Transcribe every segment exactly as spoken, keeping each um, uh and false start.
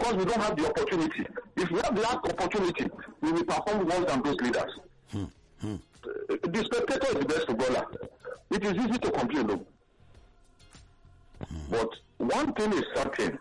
because we don't have the opportunity. If we have the opportunity, we will perform worse than those leaders. Hmm. Hmm. Uh, the spectator is the best footballer. It is easy to complain, though. Hmm. But one thing is certain.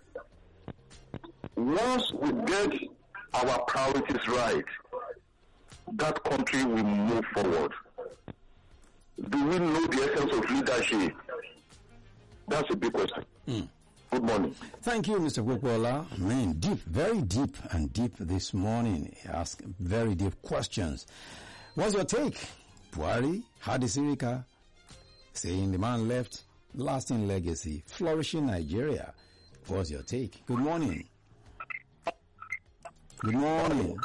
Once we get our priorities right, that country will move forward. Do we know the essence of leadership? That's a big question. Mm. Good morning. Thank you, Mister Gwekwola. I mean, deep, very deep and deep this morning. He asked very deep questions. What's your take? Buhari, Hadi Sirika, saying the man left lasting legacy, flourishing Nigeria. What's your take? Good morning. Good morning.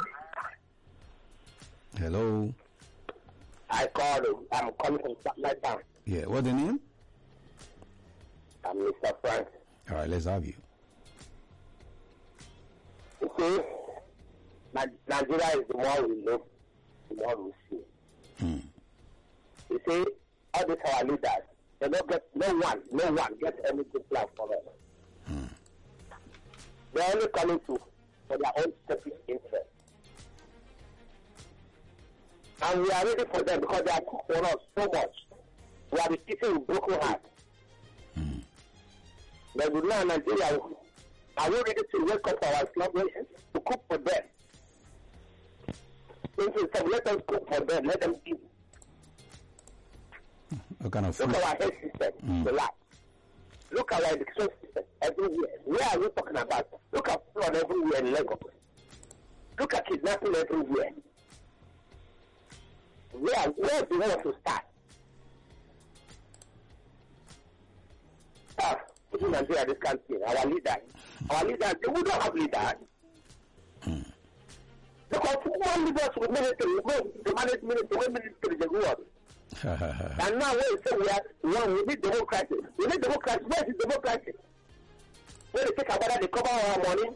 Hello. I called him. I'm calling from Satellite Town. Yeah, what's the name? I'm Mister Frank. All right, let's have you. You see, Nigeria is the one we look, the one we see. Hmm. You see, all these our leaders, they don't get, no one, no one gets any good plan for them. Hmm. They're only coming to for their own selfish interest. And we are ready for them because they are cooked for us so much. We are the people with broken hearts. Hmm. But we know in Nigeria, are we ready to wake up our celebration to cook for them? Instead, let us cook for them, let them eat. What kind of Look food? at our health system, Mm. the lab. Look at our education system everywhere. Where are we talking about? Look at fraud everywhere in Lagos. Look at kidnapping everywhere. Where, where do we want to start? Ah, in Nigeria, this country, our leaders, our leaders, we don't have leaders. Mm. Because one leaders with military, the manage military, when military, they go on. And now we say we are one, we need democracy. We need democracy. Where is democracy? When they take about that, they cover our money.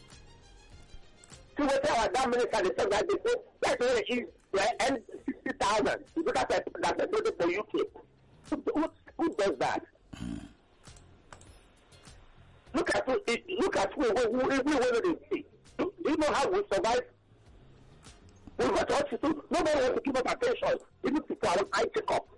See what our damn minister they say that they say that's where it is. We earn sixty thousand. You look at that, that's a budget for U K. Who, who, who does that? Mm. Look at who, look at who, who, who, who, who they see. Do you know how we survive? We go to hospital. Nobody wants to give us attention. Even people are eye check up.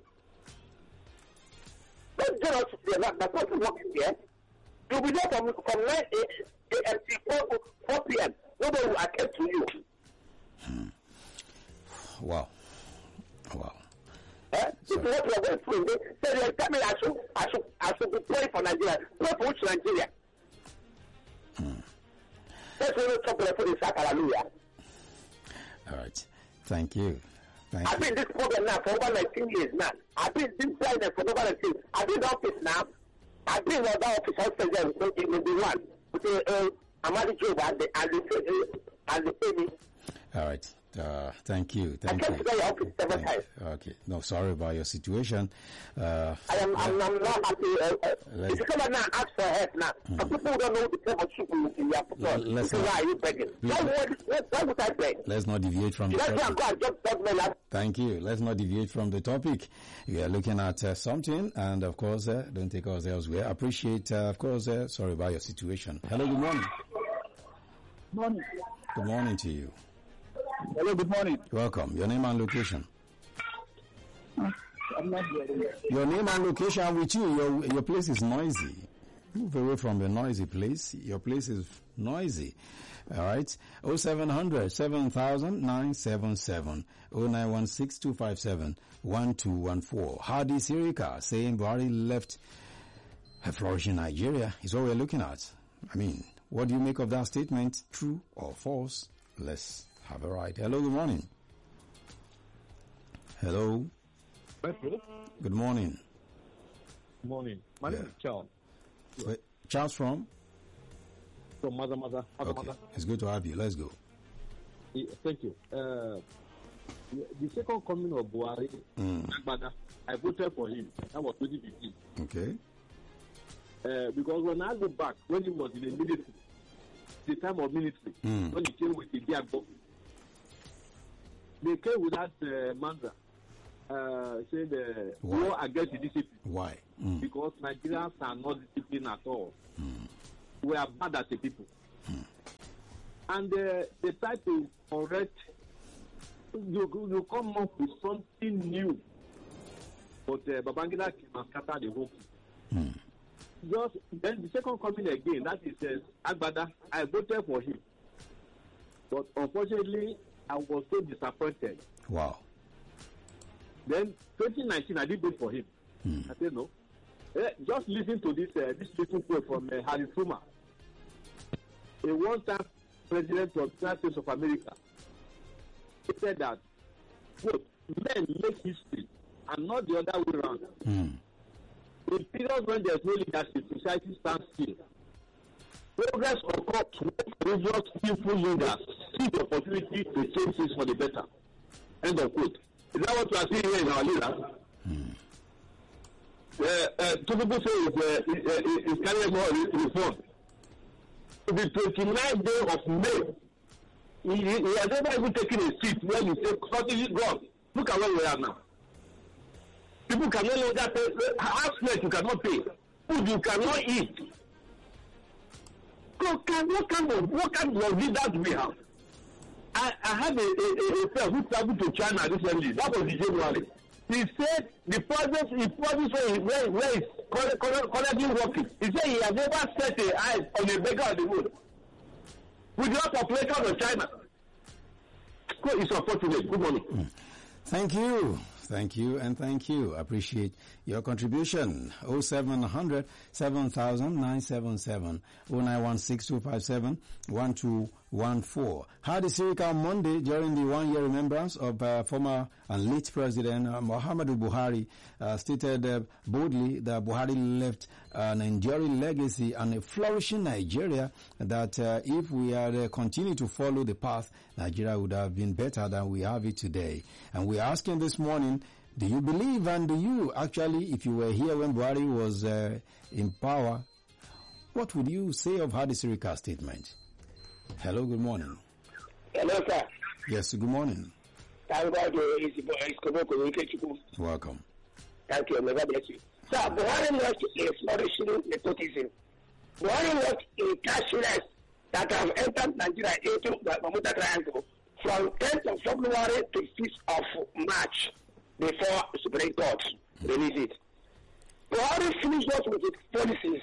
Let's get us there. That's not working here. You'll be there from, from nine a m to four p m Nobody will attend to you. Hmm. Wow. Wow. Eh? This is what we are going through. They say, tell me I should, I should, I should be praying for Nigeria. Pray for which Nigeria? Hmm. That's what we're talking about. It's hallelujah. All right. Thank you. Thank I've you. been in this problem now for over nineteen years now. I've been in this president for over nineteen years. I've been in the office now. I've been in the office house president in the one with the uh, Amadi Job and the and the uh, and the baby. All right. Uh, thank you. I Thank came you. to your office several Thank- times. Okay. No, sorry about your situation. Uh, I am I'm, I'm not happy. Uh, uh, Let's- if you come out now and ask for help now, some people don't know the type of soup you have put on. Let's So not- why are you begging? Please- Why would, why, why would I beg? let's not deviate from the Should I go topic. and go and just talk me Thank you. Let's not deviate from the topic. We are looking at uh, something, and of course, uh, don't take us elsewhere. Appreciate, uh, of course, uh, sorry about your situation. Hello, good morning. Morning. Good morning to you. Hello, good morning. Welcome. Your name and location. I'm not here. Your name and location are with you. Your your place is noisy. Move away from the noisy place. Your place is noisy. All right. oh seven hundred, seven thousand, nine seven seven. oh nine one six, two five seven, one two one four. Hadi Sirika saying Buhari left a flourishing Nigeria is what we're looking at. I mean, what do you make of that statement? True or false? Let's have a ride. Hello, good morning. Hello. Good morning. Good morning. My name Yeah. is Charles Wait, Charles from? from Mother Mother. Mother, Okay. Mother. It's good to have you. Let's go. Yeah, thank you. Uh, the the second coming of Buhari, Mm. Agbada, I voted for him. That was twenty fifteen. Okay. Uh, because when I look back, when he was in the military, the time of military, Mm. when he came with the Diagbo, they came with that uh, mantra, uh, saying the Why? war against the discipline. Why? Mm. Because Nigerians are not disciplined at all. Mm. We are bad as a people. Mm. and uh, they try to correct. You you come up with something new, but uh, Babangida came and scattered the whole thing. Hmm. Just then the second coming again, that is uh, Agbada. I voted for him, but unfortunately, I was so disappointed. Wow. Then twenty nineteen, I did vote for him. Hmm. I said no. Uh, just listen to this uh, this little quote from uh, Harry Truman, a one-time president of the United States of America. He said that, quote, men make history and not the other way around. Mm. In periods when there's no leadership, society stands still. Progress occurs when previous skillful leaders see the opportunity to change things for the better. End of quote. Is that what we are seeing here in our leaders? Mm. Uh, uh, two people say it's, uh, it's, it's carrying more reform. The twenty-ninth day of May, He, he has never even taken a seat when you say something is wrong. Look at where we are now. People can no longer pay. House rent you cannot pay. Food you cannot eat. So can, what kind of what kind of leaders we have? I, I had a, a, a friend who traveled to China recently. That was in January. He said the process is process where where is currently working. He said he has never set a eyes on a beggar on the road. With the population of China. So it's unfortunate. Good morning. Mm. Thank you. Thank you and thank you. Appreciate your contribution. oh seven hundred, seven thousand, nine seven seven, oh nine one six, two five seven, one two one four. Had a Sirika Monday during the one-year remembrance of uh, former and late President uh, Muhammadu Buhari uh, stated uh, boldly that Buhari left an enduring legacy and a flourishing Nigeria that uh, if we had uh, continued to follow the path, Nigeria would have been better than we have it today. And we're asking this morning, do you believe and do you actually, if you were here when Buhari was uh, in power, what would you say of Hadi Sirika's statement? Hello, good morning. Hello, sir. Yes, good morning. Thank God you. Welcome. Thank you. May God bless you. Sir, Buhari left a flourishing nepotism. Buhari left a cashless that have entered Nigeria into the Bermuda Triangle from tenth of February to fifth of March before Supreme Court released it. Buhari finished us with its policies.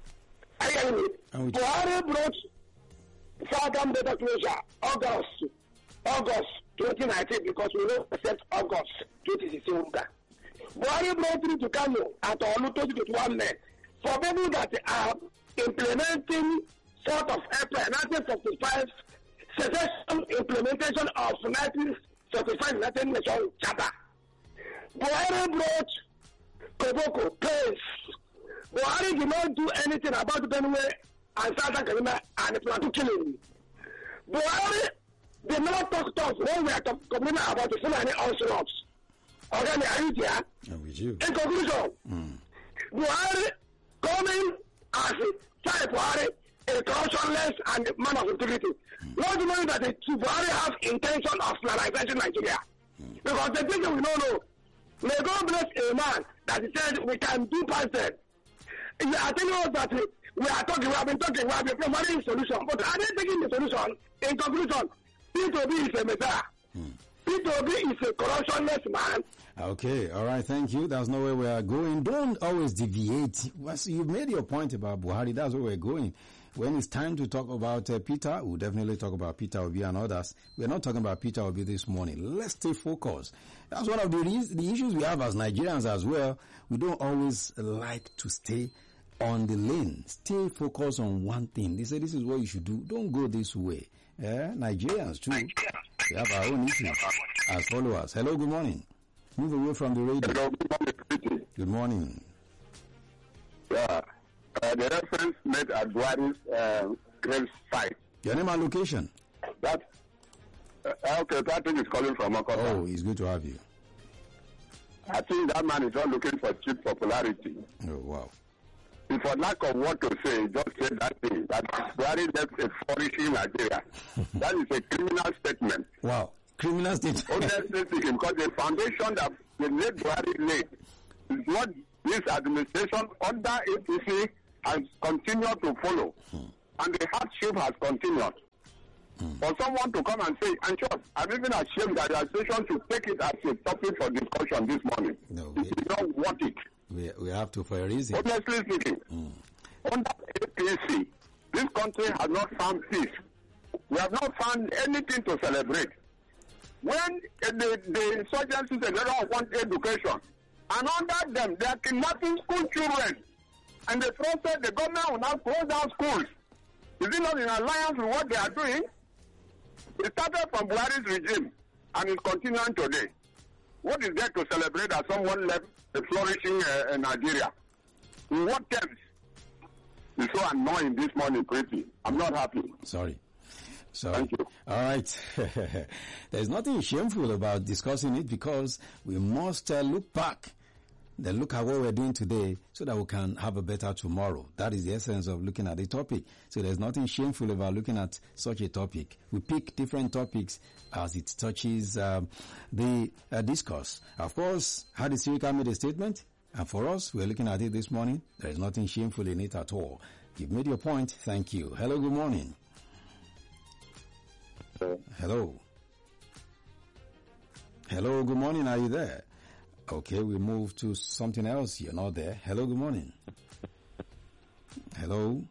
I mean, Buhari brought Southern data closure August, August twenty nineteen because we don't accept August twenty sixteen. Buhari brought it to Kano at Oluto twenty-one men for people that are implementing fourth of April nineteen forty-five secession implementation of nineteen forty-five United Nations Charter. Buhari brought Koboko, Pace. Buhari did not do anything about Benue and Southern Kaduna and the Plateau killing. Buhari did not talk to us when we are complaining about the Fulani onslaughts. Okay, are you there? I'm with you. In conclusion, mm. Buhari coming as a Chai Buhari, a corruptionless and man of integrity. Mm. Not knowing that the Buhari have intention of nationalizing Nigeria. Mm. Because the thing we don't know, may God bless a man that said we can do past them. I tell you that we are talking, we have been talking, we have been providing a solution. But are they taking the solution? In conclusion, P two B is a messiah. Hmm. P two B is a corruptionless man. Okay, all right, thank you. That's not where we are going. Don't always deviate. You've made your point about Buhari. That's where we're going. When it's time to talk about uh, Peter, we'll definitely talk about Peter Obi and others. We're not talking about Peter Obi this morning. Let's stay focused. That's one of the, the issues we have as Nigerians as well. We don't always like to stay on the lane. Stay focused on one thing. They say this is what you should do. Don't go this way. Yeah? Nigerians too. We have our own issues as followers. Hello, good morning. Move away from the radio. Hello, good morning. Good morning. Yeah. Uh, the reference made at Buhari's uh, grave site. Your name and location? That, uh, okay, Patrick is calling from Okota. Oh, it's good to have you. I think that man is not looking for cheap popularity. Oh, wow. If for lack of what to say, just say that thing, that Buhari left a flourishing Nigeria. That is a criminal statement. Wow. Criminal statement. Honestly speaking, because the foundation that the late Buhari laid is what this administration under A P C has continued to follow. Hmm. And the hardship has continued. Mm. For someone to come and say, and sure, I'm even ashamed that the administration should take it as a topic for discussion this morning. No, it is not worth it. We, we have to for a reason. Honestly speaking, mm. under A P C, this country has not found peace. We have not found anything to celebrate. When uh, the, the insurgencies and everyone want education, and under them, they are kidnapping school children. And they trusted the government will now close down schools. Is it not in alliance with what they are doing? It started from Buhari's regime, and it's continuing today. What is there to celebrate that someone left a flourishing uh, Nigeria? In what terms? It's so annoying this morning, Pretty. I'm not happy. Sorry. Sorry. Thank you. All right. There's nothing shameful about discussing it because we must uh, look back, then look at what we're doing today so that we can have a better tomorrow. That is the essence of looking at a topic. So there's nothing shameful about looking at such a topic. We pick different topics as it touches um, the uh, discourse. Of course, Hadi Sirika made a statement, and for us, we're looking at it this morning. There is nothing shameful in it at all. You've made your point. Thank you. Hello, good morning. Hello. Hello, good morning. Are you there? Okay, we move to something else. You're not there. Hello, good morning. Hello.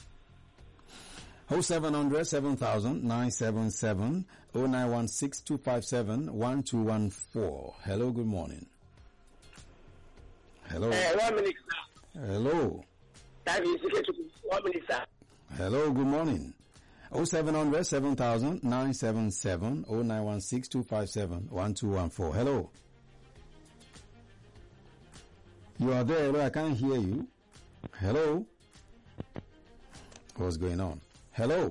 oh seven hundred, seven thousand, nine seven seven, oh nine one six, two five seven, one two one four. Hello, good morning. Hello. Uh, one minute, sir. Hello. That is one minute, sir. Hello, good morning. oh seven hundred, seven thousand, nine seven seven, oh nine one six, two five seven, one two one four. Hello. You are there. Hello, I can't hear you. Hello. What's going on? Hello.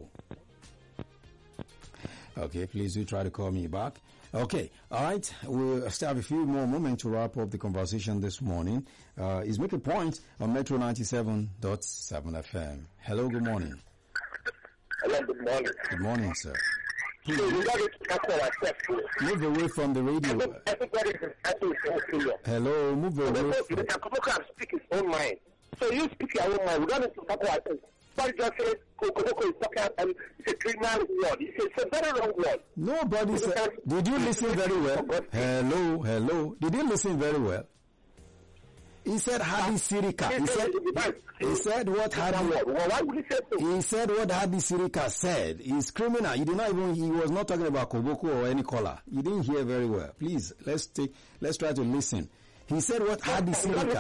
Okay, please do try to call me back. Okay, all right. We'll still have a few more moments to wrap up the conversation this morning. Uh, is Make a Point on Metro ninety-seven point seven F M. Hello, good morning. Hello, good morning. Good morning, sir. Please, we got to tackle ourselves. Move away from the radio. Everybody is entitled to his opinion. Hello, move away. Mister Koboko speak his own mind. So you speak your own mind. We don't need to tackle ourselves. Somebody just said Koboko is talking and it's a criminal word. It's a very wrong word. Nobody said. Did you listen very well? Hello, hello. Did you listen very well? He said Hadi Sirika. He said, he said what Hadi, why would he say so? He said what Hadi Sirika said is criminal. You did not even, he was not talking about Koboko or any color. You didn't hear very well. Please, let's take, let's try to listen. He said what Hadi Sirika.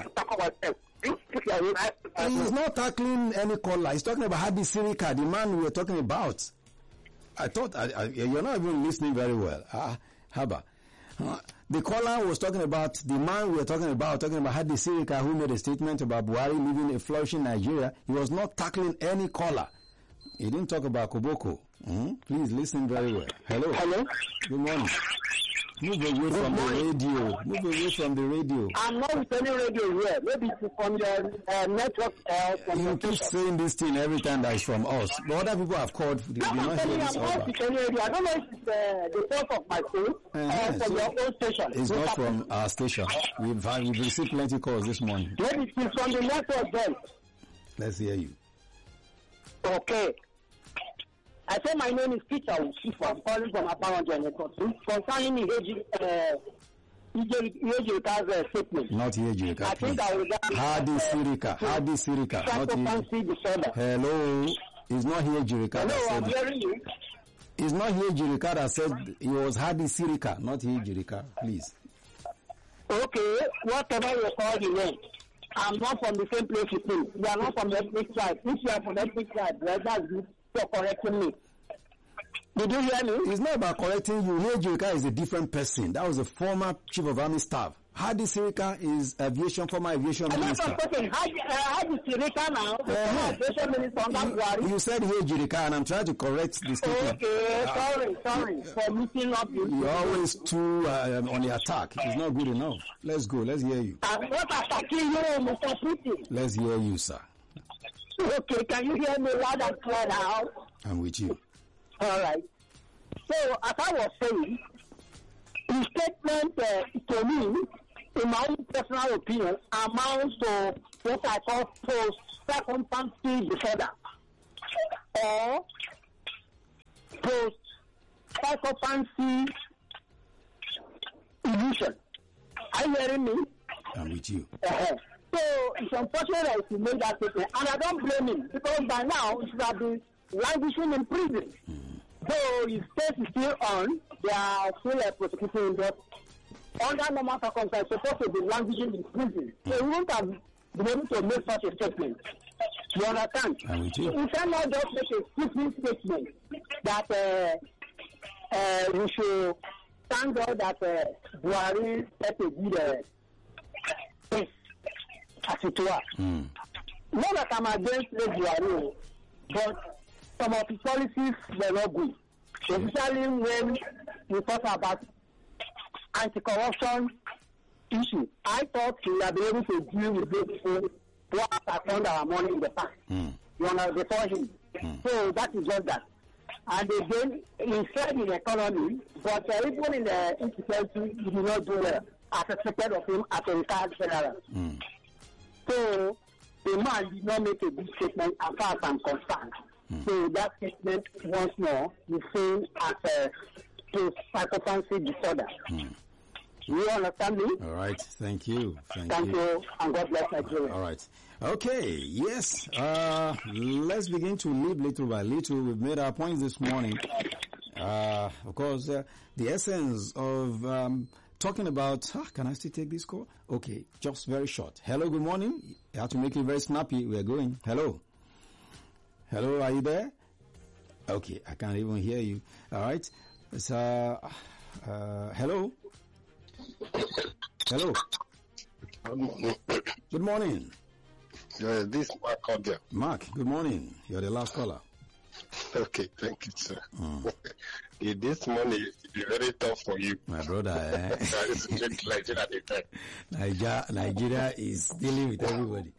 He is not tackling any color. He's talking about Hadi Sirika, the man we were talking about. I thought, I, I, you're not even listening very well. Ah, Haba. Uh, the caller was talking about the man we were talking about, talking about Hadi Sirika, who made a statement about Buhari living a flourishing Nigeria. He was not tackling any caller. He didn't talk about Koboko. Mm-hmm. Please listen very well. Hello. Hello. Good morning. Move away from the radio. Move away from the radio. I'm not with any radio here. Maybe it's from your uh, network. Uh, from you keep saying this thing every time that is from us. But other people have called. They no, do not hear this I'm not with any radio. I don't know if it's uh, the source of my phone uh, uh, from so your own station. It's not from our station. We've, had, we've received plenty calls this morning. Maybe it's from the network then. Let's hear you. Okay. I say my name is Peter Usifu. I'm calling from Abaranjo Network. Concerning the Ejirika's uh, statement. Not Ejirika, I think I will Hadi Sirika. Hadi Sirika. Not Ejirika. Hello. It's not Ejirika. Hello, I'm hearing you. It's not Ejirika that said it was Hadi Sirika, not Ejirika. Please. Okay, whatever you call the name. I'm not from the same place with you. You are not from the ethnic tribe. If you are from the ethnic tribe, well, that's good. You're correcting me. Did you hear me? It's not about correcting you. Ejirika is a different person. That was a former chief of army staff. Hadi Sirika is aviation, former aviation I'm minister. not talking Hadi uh, Sirika now. The Uh-huh. former aviation minister under Buhari. You said Ejirika, and I'm trying to correct the statement. Okay, Uh, sorry, sorry for mixing up you. You're always too uh, on the attack. It's not good enough. Let's go. Let's hear you. I'm not attacking you, Mister Putin. Let's hear you, sir. Okay, can you hear me loud and clear now? I'm with you. All right. So, as I was saying, the statement uh, to me, in my own personal opinion, amounts to what I call post-circumstantial disorder or to psychophancy illusion. Are you hearing me? I'm with you. Uh-huh. So it's unfortunate that he made that statement, and I don't blame him because by now he should have been languishing in prison. Mm. So his case is still on. They are still uh, prosecuting him, but under normal circumstances, supposed to be languishing in prison. Mm. So he won't have been able to make such a statement. You understand? I'm with you. We cannot just make a stupid statement that uh, uh, we should thank God that uh, Buhari set a good uh, case as it were. Mm. Not that I'm against Buhari, but some of his policies were not good. Especially when we talk about anti-corruption issue. I thought we would be able to deal with this issue what has spent our money in the past. Mm. You know, before him. Mm. So that is just that. And again, he said in the economy, but uh, even in the insecurity, he did not do well, as expected of him as a retired general. Mm. So the man did not make a good statement as far as I'm concerned. Mm. So that statement, once more, is seen as a psychophancy disorder. Mm. You understand me? All right. Thank you. Thank, Thank you. you. And God bless Nigeria. All right. Okay. Yes. Uh, let's begin to live little by little. We've made our points this morning. Uh, of course, uh, the essence of um, talking about... Ah, can I still take this call? Okay. Just very short. Hello. Good morning. You have to make it very snappy. We are going. Hello. Hello. Are you there? Okay. I can't even hear you. All right. It's, uh, uh, hello. Hello. Good morning. Good morning. Uh, this Mark out there. Mark, good morning. You're the last caller. Okay, thank you, sir. Mm. This morning is very tough for you. My brother, eh? Nigeria, Nigeria is dealing with everybody.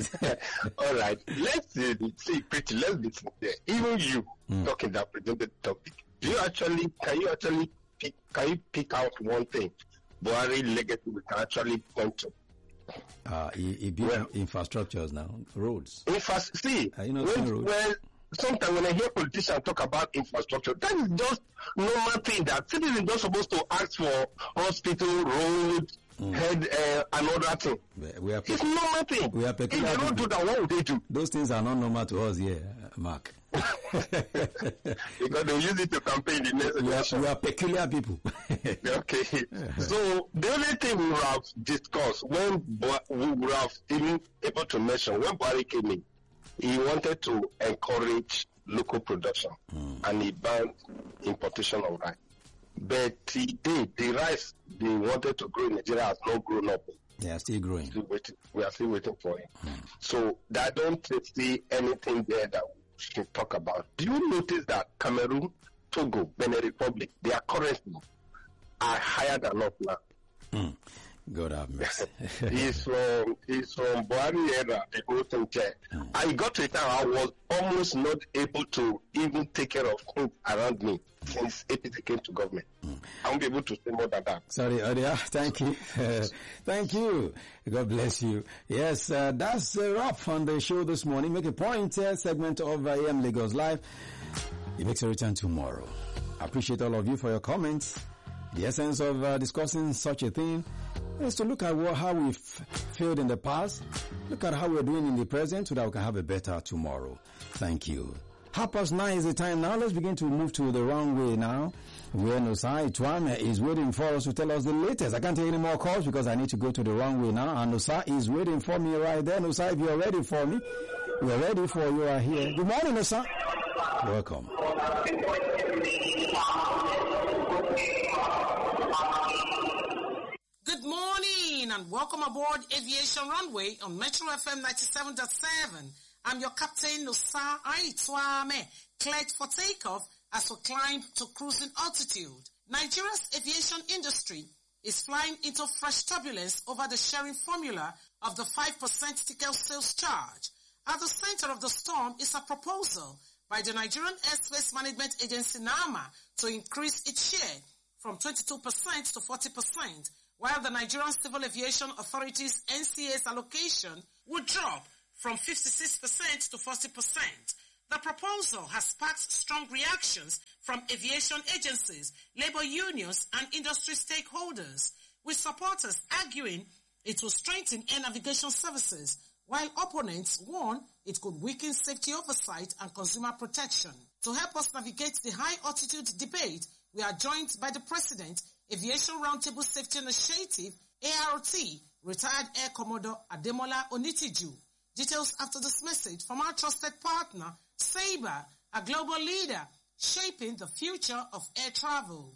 All right. Let's uh, see, pretty, let's be sincere. Even you mm. talking that presented topic, do you actually, can you actually pick, can you pick out one thing Buhari legacy we can actually point to? Uh, he, he built well, infrastructures now, roads. Infra- see, uh, you know, when, roads? well, sometimes when I hear politicians talk about infrastructure, that is just normal thing that citizens are supposed to ask for hospital, road, mm. head, uh, and other thing. We are it's normal thing. We are if they don't do that, what would they do? Those things are not normal to us here, Mark. Because they use it to campaign the next we are, we are peculiar people. Okay. So the only thing we have discussed when we would have even able to mention when Buhari came in, he wanted to encourage local production mm. and he banned importation of rice. But today, the rice they wanted to grow in Nigeria has not grown up. They are still growing. Still waiting. We are still waiting for it. Mm. So I don't see anything there that to talk about. Do you notice that Cameroon, Togo, Benin Republic, their currency are higher than us now? Mm. God have mercy. he's from he's from Buhari era, the whole thing there. Mm. I got to a time I was almost not able to even take care of things around me since A P C came to government. Mm. I won't be able to say more than that. Sorry, Odia. Thank you. Uh, thank you. God bless you. Yes, uh, that's a wrap on the show this morning. Make a point uh, segment of uh, A M Lagos Live. It makes a return tomorrow. I appreciate all of you for your comments. The essence of uh, discussing such a thing is to look at what, how we've failed in the past, look at how we're doing in the present so that we can have a better tomorrow. Thank you. Half past nine is the time now. Let's begin to move to the wrong way now. Where Nosai Tuame is waiting for us to tell us the latest. I can't take any more calls because I need to go to the wrong way now. And Nosai is waiting for me right there. Nosai, if you're ready for me, we're ready for you. Are here. Good morning, Nosai. Welcome. Good morning and welcome aboard Aviation Runway on Metro F M ninety-seven point seven. I'm your captain, Nosa Aitwame, cleared for takeoff as we climb to cruising altitude. Nigeria's aviation industry is flying into fresh turbulence over the sharing formula of the five percent ticket sales charge. At the center of the storm is a proposal by the Nigerian Airspace Management Agency NAMA to increase its share from twenty-two percent to forty percent, while the Nigerian Civil Aviation Authority's N C A's allocation would drop from fifty-six percent to forty percent. The proposal has sparked strong reactions from aviation agencies, labor unions, and industry stakeholders, with supporters arguing it will strengthen air navigation services, while opponents warn it could weaken safety oversight and consumer protection. To help us navigate the high-altitude debate, we are joined by the President, Aviation Roundtable Safety Initiative, A R T, retired Air Commodore Ademola Onitiju. Details after this message from our trusted partner, Sabre, a global leader shaping the future of air travel.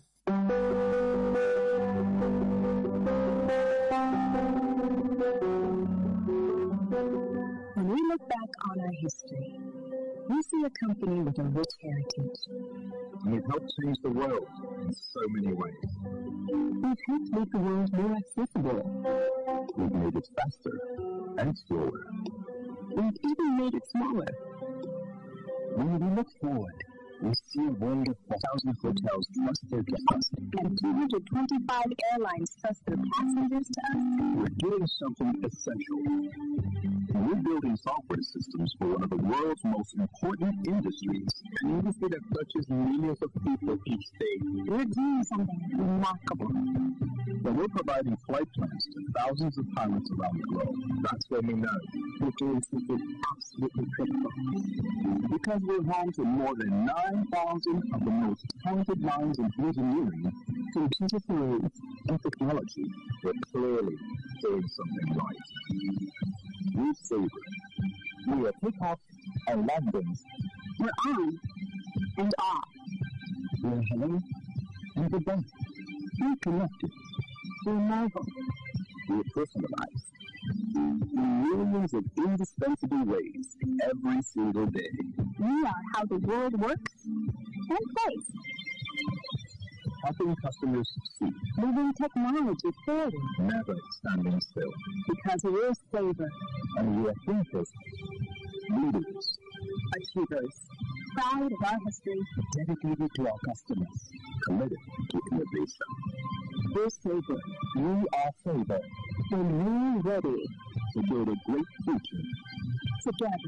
When we look back on our history, we see a company with a rich heritage. We've helped change the world in so many ways. We've helped make the world more accessible. We've made it faster and slower. We've even made it smaller. When we look forward, we see a world of one thousand hotels trust their guests. And two hundred twenty-five airlines trust their passengers to us. We're doing something essential. We're building software systems for one of the world's most important industries, an industry that touches millions of people each day. We're doing something remarkable. When we're providing flight plans to thousands of pilots around the globe, that's when we know we're doing something absolutely critical. Because we're home to more than nine thousand of the most talented minds in engineering, computer science, and technology, we're clearly doing something right. We're Sabre. We are takeoff and landings. We're on and off. We're hello and goodbye. We're connected. We're mobile. We're personalized. In millions of indispensable ways every single day. We are how the world works and plays. Helping customers succeed. Moving technology forward. Never standing still. Because we're Sabre. And we are thinkers, leaders, achievers, proud of our history, dedicated to our customers, committed to innovation. We're Sabre. We are Sabre. And we're ready to build a great future together.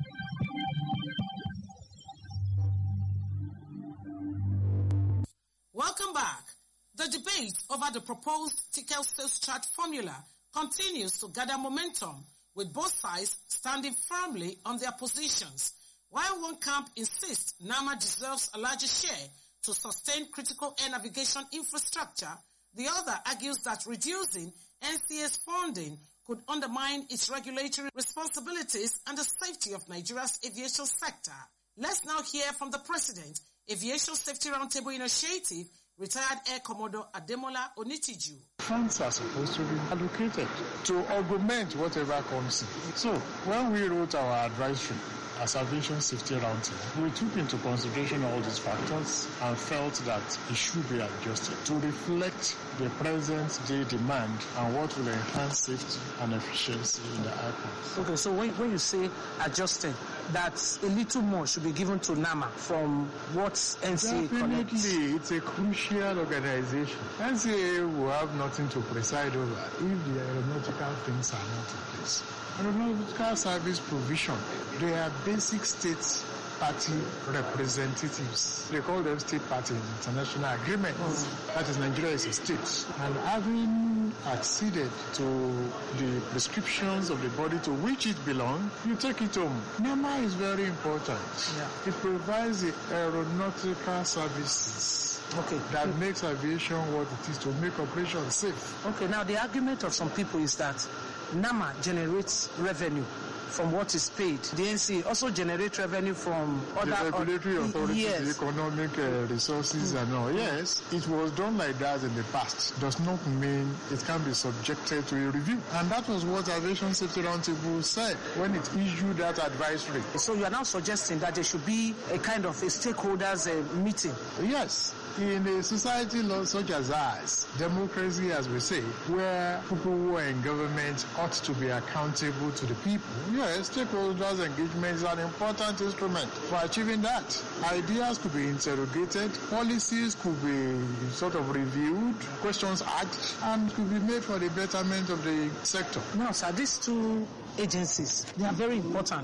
Welcome back. The debate over the proposed ticket sales chart formula continues to gather momentum, with both sides standing firmly on their positions. While one camp insists NAMA deserves a larger share to sustain critical air navigation infrastructure, the other argues that reducing N C A's funding could undermine its regulatory responsibilities and the safety of Nigeria's aviation sector. Let's now hear from the President, Aviation Safety Roundtable Initiative, retired Air Commodore Ademola Onitiju. Funds are supposed to be allocated to augment whatever comes in. So, when we wrote our advisory as Aviation Safety Roundtable, we took into consideration all these factors and felt that it should be adjusted to reflect the present day demand and what will enhance safety and efficiency in the airport. Okay, so when, when you say adjusting, that a little more should be given to NAMA from what N C A Definitely, collects. It's a crucial organization. N C A will have nothing to preside over if the aeronautical things are not in place. Aeronautical service provision, they are basic state party representatives. They call them state party in international agreements. Mm. That is, Nigeria is a state. And having acceded to the prescriptions of the body to which it belongs, you take it home. NAMA is very important. Yeah. It provides the aeronautical services. Okay. That makes aviation what it is to make operations safe. Okay, now the argument of some people is that NAMA generates revenue from what is paid. The N C A also generates revenue from other... The regulatory authorities, yes. the economic uh, resources mm. and all. Yes, it was done like that in the past. Does not mean it can be subjected to a review. And that was what Aviation Safety Roundtable said when it issued that advisory. So you are now suggesting that there should be a kind of a stakeholders uh, meeting? Yes. In a society such as ours, democracy, as we say, where people who are in government ought to be accountable to the people, yes, stakeholders' engagement is an important instrument for achieving that. Ideas could be interrogated, policies could be sort of reviewed, questions asked, and could be made for the betterment of the sector. Now, sir, these two agencies, they are very important.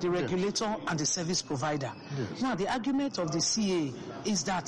the regulator yes. and the service provider. Yes. Now, the argument of the C A is that